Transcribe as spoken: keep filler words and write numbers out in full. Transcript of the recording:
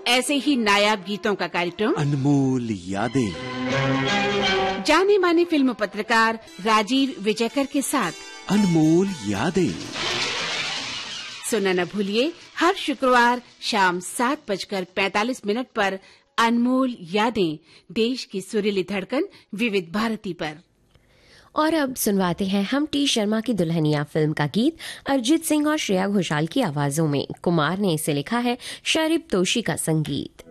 ऐसे ही नायाब गीतों का कार्यक्रम अनमोल यादें, जाने माने फिल्म पत्रकार राजीव विजयकर के साथ अनमोल यादें। सुनना न भूलिए हर शुक्रवार शाम सात बजकर पैंतालीस मिनट पर अनमोल यादें, देश की सुरीली धड़कन विविध भारती पर। और अब सुनवाते हैं हम टी शर्मा की दुल्हनिया फिल्म का गीत अरिजीत सिंह और श्रेया घोषाल की आवाजों में। कुमार ने इसे लिखा है, शारिब तोशी का संगीत।